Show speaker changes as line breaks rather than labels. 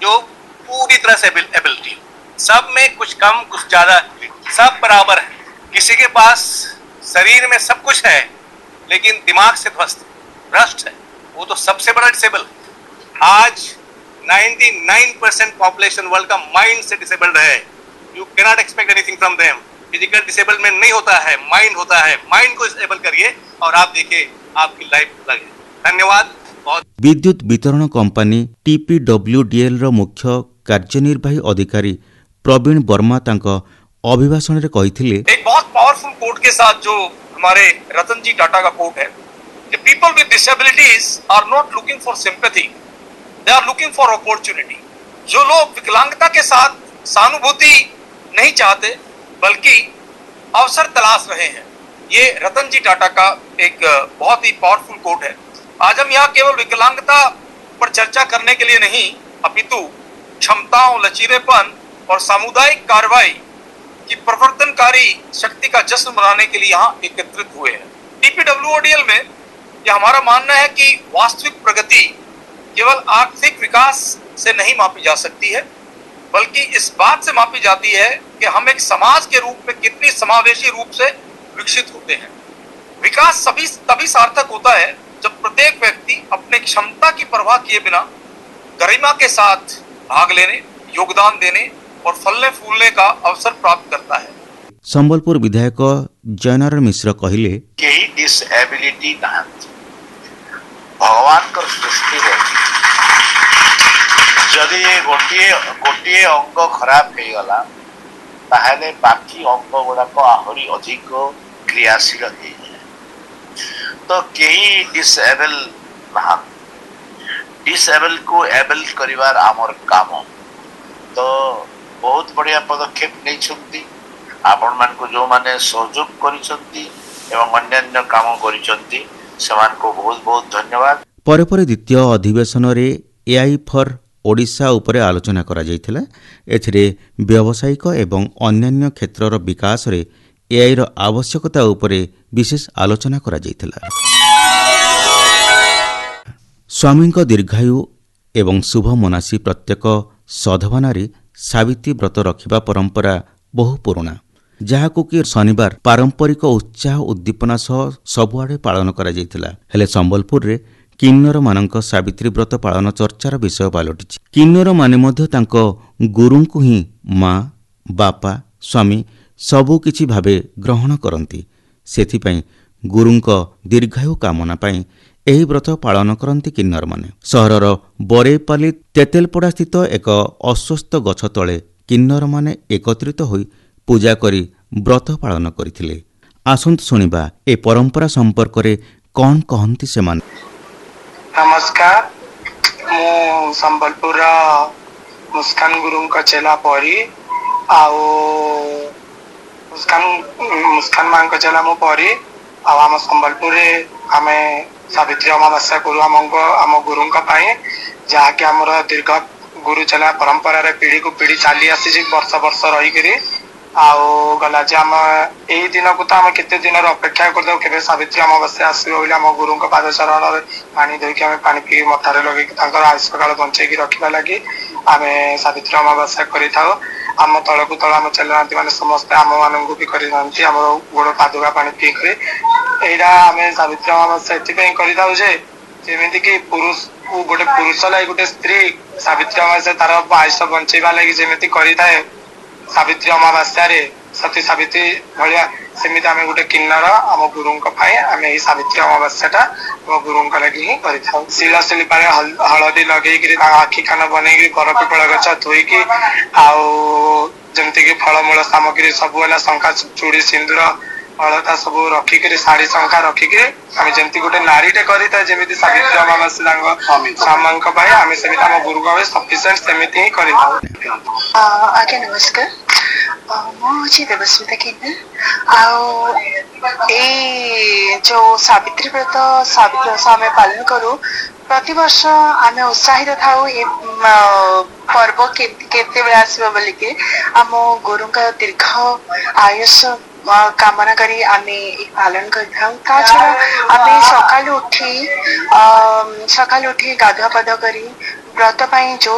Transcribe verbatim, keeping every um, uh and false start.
जो पूरी तरह से एबिलिटी, सब में कुछ कम कुछ ज्यादा, सब बराबर है। किसी के पास शरीर में सब कुछ है लेकिन दिमाग से ध्वस्त भ्रष्ट है, वो तो सबसे बड़ा डिसेबल। आज निन्यानवे परसेंट पॉपुलेशन वर्ल्ड का माइंड से डिसेबल्ड है। You can not expect anything from them. Physical disablement नहीं होता है, माइंड होता है। माइंड को डिसेबल करिए और आप देखिए आपकी लाइफ लगे। धन्यवाद। बहुत
विद्युत वितरण कंपनी टीपीडब्ल्यूडीएल रो मुख्य कार्यनिर्वाही अधिकारी प्रवीण वर्मा तांको अभिभाषण रे कहिथिले,
एक बहुत पावरफुल कोट के साथ जो हमारे रतन जी टाटा का कोट है, people with disabilities are not looking for sympathy, they are looking for opportunity. जो लोग विकलांगता के साथ सहानुभूति नहीं चाहते बल्कि अवसर तलाश रहे हैं, ये रतन जी टाटा का एक बहुत ही पावरफुल कोट है। आज हम यहाँ केवल विकलांगता पर चर्चा करने के लिए नहीं, अपितु क्षमताओं, लचीलेपन और सामुदायिक कार्रवाई की प्रवर्तनकारी शक्ति का जश्न मनाने के लिए यहाँ एकत्रित हुए हैं। टीपीडब्ल्यूओडीएल में यह हमारा मानना है कि वास्तविक प्रगति केवल आर्थिक विकास से नहीं मापी जा सकती है, बल्कि इस बात से मापी जाती है कि हम एक समाज के रूप में कितनी समावेशी रूप से विकसित होते हैं। विकास सभी तभी सार्थक होता है जब प्रत्येक व्यक्ति अपने क्षमता की परवाह किए बिना गरिमा के साथ भाग लेने, योगदान देने और फलने फूलने का अवसर प्राप्त करता है।
संबलपुर विधायक जयनारायण मिश्र कहिले,
केही डिसएबिलिटी नाहंती, भगवान कर सृष्टि रे जदि गोटे गोटे अंग खराब हो गला ताहले बाकी अंग गुड़ाक आहरी अधिक क्रियाशील हो जाए। तो केही डिसएबल ना, डिसएबल को एबल करिवार आमर काम। तो बहुत बढ़िया पदक्षेप नहीं छुट्टी आपण मान को जो माने सहयोग करिसंती एवं अन्य काम करिसंती समान को बहुत बहुत धन्यवाद।
परे परे द्वितीय अधिवेशन रे एआई फॉर ओडिशा उपरे आलोचना करा जायथिला। एथिरे व्यावसायिक एवं अन्य क्षेत्रर विकास रे एआई रो आवश्यकता उपरे विशेष आलोचना करा जायथिला। स्वामी को दीर्घायु एवं शुभ मनासी प्रत्येक सधवानारी सावित्री व्रत रखिबा परंपरा बहु पुराणा, जहाकु कि शनिवार पारंपरिक उत्साह उद्दीपना सह सबुआडे पालन करा जायथिला। हेले संबलपुर रे किन्नर मानक सावित्री व्रत पालन चर्चार विषय पालटिछि। किन्नर माने मध्य तांको गुरुंकु ही मां, बापा, स्वामी सबु किछि भाबे ग्रहण करंती। सेथिपई गुरुंक दीर्घायु कामना पई ଏହି ବ୍ରତ ପାଳନ କରନ୍ତି କିନ୍ନରମାନେ। ସହରର ବରେଇପାଲି ତେତେଲପଡ଼ା ସ୍ଥିତ ଏକ ଅଶ୍ୱସ୍ଥ ଗଛ ତଳେ କିନ୍ନରମାନେ ଏକତ୍ରିତ ହୋଇ ପୂଜା କରି ବ୍ରତ ପାଳନ କରିଥିଲେ। ଆସନ୍ତୁ ଶୁଣିବା ଏ ପରମ୍ପରା ସମ୍ପର୍କରେ କ'ଣ କହନ୍ତି ସେମାନେ।
ନମସ୍କାର, ମୁଁ ସମ୍ବଲପୁରର ମୁସ୍କାନ ଗୁରୁଙ୍କ ଚେଲା ପରି ଆଉ ମୁସ୍କାନ ମୁସ୍କାନ ମାଙ୍କ ଚେଲା ମୁଁ ପରି ଆଉ ଆମ ସମ୍ବଲପୁରରେ ଆମେ सावित्री अमावास्या करू आम आम गुरु जहाँकि आमर दीर्घ गुरु चला परंपरा रे पीढ़ी को पीढ़ी चली आसी वर्ष वर्ष रही गला जे आम यही दिन को तो आम केते दिन अपेक्षा कर सावित्री अमावास्या आसो आम गुरु पादचरण पानी धोईक आम पानी पी मथारे लगे आयुष काल बंचेकी रखा लगी आम सावित्री अमावास्या करी था। आम तल को तल आम चलती मैंने समस्ते आम मान भी करें गोड़ पादुका पानी पीकर यहाँ आम सावित्री अमावास्या एपाई करमी कि पुरुष गोटे पुरुष लगे गोटे स्त्री सावित्री अमावास्या तार आयुष बंचेवा लगी जमी करे सावित्री अमावास्या सती सावित्री भाया सेमती आम गोटे किन्नर आम गुरु आम यही सावित्री अमावास्या आम गुरु लगी ही कर शिला शिल्पा हलदी लगे आखि खान बन बर पिपल गछ धोईक आमती फलमूल सामग्री सब है शंखा चूड़ी सिंदूर अलता सब रखिक शाढ़ी शंखा रखिक आम जमी गोटे नारीटे करता जमी सावित्री अमावास्या स्वामी आम सेम आम गुरु सफिसीयंट सेमती ही कर।
आज्ञा नमस्कार, मुझे देवस्मिता किन्नर जो सावित्री व्रत सावित्री व्रत आम पालन करूँ प्रति वर्ष आम उत्साहित था पर्व केते आसो बोलिके आम गुरु का दीर्घ आयुष कामना करी आमे पालन करता। आमे सकाल उठी सकाल उठी गाधुआ पाधुआ करी व्रत पाई जो